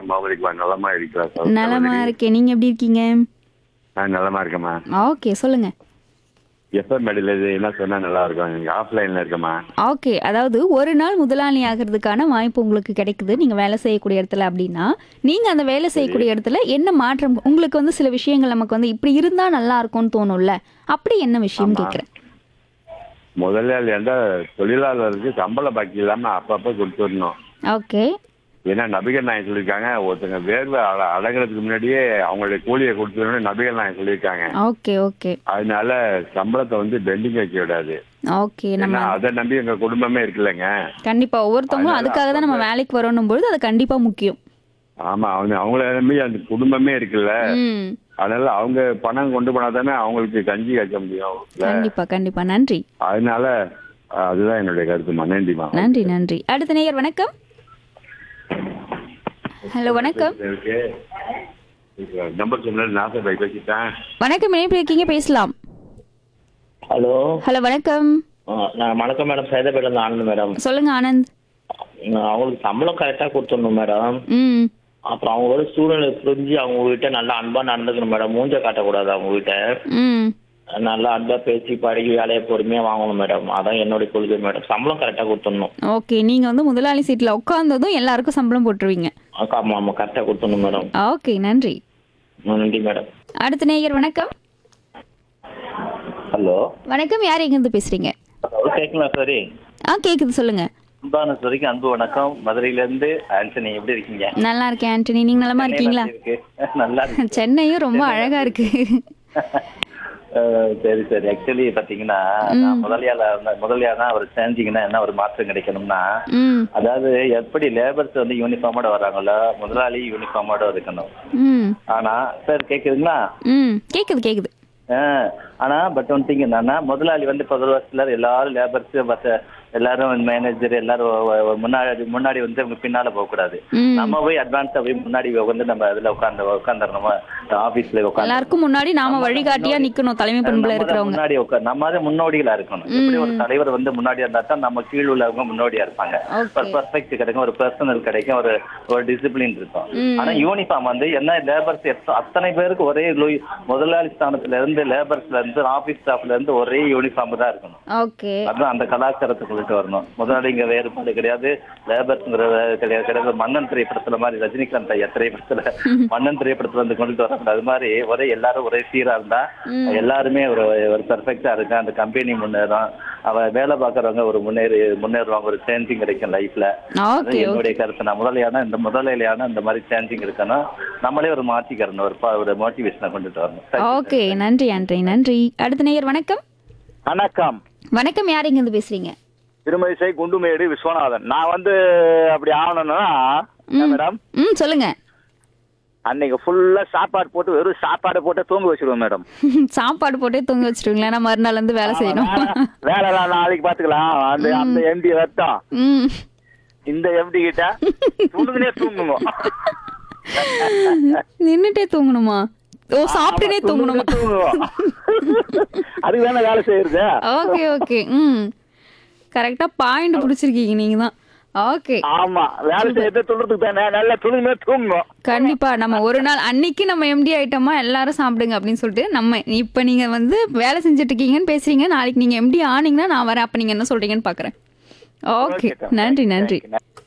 மாமலிக்குமா நலமா இருக்கிறா நலமா இருக்கேன். நீங்க எப்படி இருக்கீங்க? நான் நலமா இருக்கேம்மா. ஓகே, சொல்லுங்க. எப்ப மேடையில் இது என்ன சொன்னா நல்லா இருக்கும்? நீங்க ஆஃப்லைன்ல இருக்கேம்மா. ஓகே, அதாவது ஒரு நாள் முதலாளி ஆகிறதுக்கான வாய்ப்பு உங்களுக்கு கிடைக்குது நீங்க வேலை செய்யக்கூடிய இடத்துல அப்படின்னா, நீங்க அந்த வேலை சரி. செய்யக்கூடிய இடத்துல என்ன மாற்றம் உங்களுக்கு வந்து சில விஷயங்கள் நமக்கு வந்து இப்படி இருந்தா நல்லா இருக்கும்னு தோணும்ல, அப்படி என்ன விஷயம் ஆமா. கேட்குறேன். முதலாளி அந்த தொழிலாளருக்கு சம்பள பாக்கி இல்லாம அப்பப்ப கொடுத்துடணும். ஓகே. ஏன்னா நபிகள் நாயகம் சொல்லியிருக்காங்க, ஒருத்தங்க வேர்வை அடங்குறதுக்கு முன்னாடியே அவங்களுடைய கூலியை கொடுத்துடணும் நபிகள் நாயகம் சொல்லியிருக்காங்க. ஓகே. ஓகே. அதனால சம்பளத்தை வந்து பெண்டிங் வைக்க விடாது. ஓகே. ஏன்னா நம்ம அதை நம்பி எங்க குடும்பமே இருக்குல்லங்க. கண்டிப்பா ஒவ்வொருத்தவங்களும் அதனால அதுக்காக தான் நம்ம அப்பப்ப வேலைக்கு வரணும் பொழுது அது கண்டிப்பா முக்கியம். ஆமா அவங்கள நம்பி அந்த குடும்பமே இருக்குல்ல. ம். அதனால அவங்க பணம் கொண்டு போனா தானே அவங்களுக்கு கஞ்சி காய்ச்ச முடியும். கண்டிப்பா கண்டிப்பா. நன்றி. அதனால அதுதான் என்னுடைய கருத்துமா. நன்றிமா. நன்றி நன்றி. அடுத்த நேயர் வணக்கம். ஹலோ வணக்கம். நம்பர் சொன்னது நாசர் பாய் பேசிட்டேன். வணக்கம், இணைப்பில் இருக்கீங்க, பேசலாம். ஹலோ. ஹலோ வணக்கம். நான் வணக்கம் மேடம். சைதாபேட்ல இருந்து ஆனந்த் மேடம். சொல்லுங்க ஆனந்த். அவங்களுக்கு சம்பளம் கரெக்டாக கொடுத்துடணும் மேடம். ம். அப்புறம் அவங்களோட சூழ்நிலை புரிஞ்சு அவங்க கிட்ட நல்லா அன்பா நடந்துக்கணும் மேடம். மூஞ்ச காட்டக்கூடாது அவங்க கிட்ட. ம். நல்லா அன்பா பேசி பழகி வேலையை பொறுமையா வாங்கணும் மேடம். அதான் என்னுடைய கொள்கை மேடம். சம்பளம் கரெக்டாக கொடுத்துடணும். ஓகே, நீங்க வந்து முதலாளி சீட்ல உட்கார்ந்ததும் எல்லாருக்கும் சம்பளம் போட்டுருவீங்க. ஆமா ஆமா கரெக்டாக கொடுத்துடணும் மேடம். ஓகே, நன்றி. நன்றி மேடம். அடுத்த நேயர் வணக்கம். ஹலோ. வணக்கம், யார் எங்கிருந்து பேசுறீங்க? கேட்கலாம் சரி. கேக்குது, சொல்லுங்க. வரைக்கும் அன்பு வணக்கம். மதுரையில இருந்து ஆண்டனி. எப்படி இருக்கீங்க? நல்லா இருக்கேன் ஆண்டனி, நீங்க நலமா இருக்கீங்களா? நல்லா. சென்னையும் ரொம்ப அழகா இருக்கு. சரி சரி. ஆக்சுவலி பாத்தீங்கன்னா நான் முதலியாதான் அவர் சேர்ந்தீங்கன்னா என்ன ஒரு மாற்றம் கிடைக்கணும்னா, ம். அதாவது எப்படி லேபர்ஸ் வந்து யூனிஃபார்மோட வர்றாங்களோ முதலாளி யூனிஃபார்மோட இருக்கணும். ம். ஆனா சார் கேக்குதுங்களா? ம். கேக்குது கேக்குது. ஆனா பட் ஒன் திங் என்னன்னா, முதலாளி வந்து 10 வருஷத்துல எல்லாரும் லேபர்ஸ் எல்லாரும் மேனேஜர் எல்லாரும் முன்னாடி வந்து அவங்க பின்னால போக கூடாது. ம். நம்ம போய் அட்வான்ஸா போய் முன்னாடி வந்து நம்ம அதுல உட்காந்துறோம். ஆபீஸ்ல உட்காந்து எல்லாருக்கும் முன்னாடி நாம வழிகாட்டியா நிக்கணும். தலைமை பண்புல இருக்கிறவங்க முன்னாடி நம்ம முன்னோடிகளா இருக்கணும். எப்படி ஒரு தலைவர் வந்து முன்னாடியா இருந்தா தான் நம்ம கீழ் உள்ளவங்க முன்னோடியா இருப்பாங்க. ஒரு பெர்ஃபெக்ட் கிடைக்கும், ஒரு பர்சனல் கிடைக்கும், ஒரு டிசிப்ளின் இருக்கும். ஆனா யூனிஃபார்ம் வந்து என்ன லேபர்ஸ் அத்தனை பேருக்கு ஒரே முதலாளி ஸ்தானத்துல இருந்து லேபர்ஸ்ல இருந்து ஆபீஸ் ஸ்டாஃப்ல இருந்து ஒரே யூனிஃபார்ம் தான் இருக்கணும். ஓகே. அதுதான் அந்த கலாச்சாரத்துக்கு வரணும். முதலாளிங்க வேறுபாடு கிடையாது, லேபர்ஸ்ங்கிற கிடையாது. மன்னன் திரைப்படத்துல மாதிரி ரஜினிகாந்த் ஐயா திரைப்படத்துல மன்னன் திரைப்படத்துல வந்து கொண்டுட்டு வர அது மாதிரி எல்லாரும் ஒரே சீரா இருந்தா எல்லாருமே ஒரு பெர்ஃபெக்டா இருக்கு. அந்த கம்பெனி முன்னேறும், அவ வேலை பாக்குறவங்க ஒரு முன்னேறுவாங்க, ஒரு சேஞ்சிங் கிடைக்கும் லைஃப்ல. என்னுடைய கருத்து. நான் முதலாளியான இந்த மாதிரி சேஞ்சிங் இருக்கணும். நம்மளே ஒரு மாற்றிக்கிறணும், ஒரு மோட்டிவேஷனை கொண்டுட்டு வரணும். ஓகே, நன்றி நன்றி நன்றி. அடுத்த நேயர் வணக்கம். வணக்கம். வணக்கம், யார் எங்க இருந்து பேசுறீங்க? திருமதிசை குண்டுமேடு விஸ்வநாதன். நான் வந்து அப்படி ஆகணும்னா மேடம், சொல்லுங்க. அன்னைக்கு ஃபுல்லா சாப்பாடு போட்டு வெறும் சாப்பாடு போட்டு தூங்க வச்சிருவோம் மேடம். சாப்பாடு போட்டே தூங்க வச்சிருவீங்களா? நான் மறுநாள் வந்து வேலை செய்யணும். வேலைலாம் நாளைக்கு பாத்துக்கலாம். அந்த எம்டி வரட்டும், இந்த எம்டி கிட்ட துணுக்குனே தூங்குங்க. நின்னுட்டே தூங்கணுமா? ஓ, சாப்பிட்டுனே தூங்கணுமா? அதுக்கு தானே வேலை செய்யறது. Okay okay. கரெக்டா பாயிண்ட் பிடிச்சிருக்கீங்க நீங்க தான். ஓகே. ஆமா, வேலை செய்யறது துணுறதுக்கு தானே. நல்லா துணுக்குனே தூங்குங்க. கண்டிப்பா. நம்ம ஒரு நாள் அன்னைக்கு நம்ம எம்டி ஆயிட்டோமா எல்லாரும் சாப்பிடுங்க அப்படின்னு சொல்லிட்டு நம்ம இப்ப நீங்க வந்து வேலை செஞ்சுட்டு இருக்கீங்கன்னு பேசுறீங்க. நாளைக்கு நீங்க எம்டி ஆனீங்கன்னா நான் வரேன். அப்ப நீங்க என்ன சொல்றீங்கன்னு பாக்குறேன். ஓகே, நன்றி நன்றி.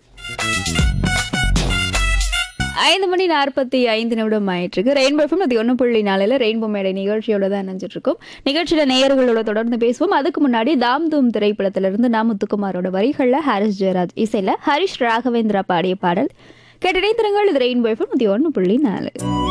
5:45 ஆயிட்டு இருக்கு. ரெயின்போ எஃப்எம் 1.4 ரெயின்போ மேடை நிகழ்ச்சியோட தான் நினைச்சிட்டு இருக்கோம். நிகழ்ச்சியில நேயர்களோட தொடர்ந்து பேசுவோம். அதுக்கு முன்னாடி தாம் தூம் திரைப்படத்திலிருந்து நா. முத்துக்குமாரோட வரிகள்ல ஹாரிஸ் ஜெயராஜ் இசையில ஹரிஷ் ராகவேந்திரா பாடிய பாடல் கேட்டிடைத்திருங்கள். இது ரெயின்போ எஃப்எம் 1.4.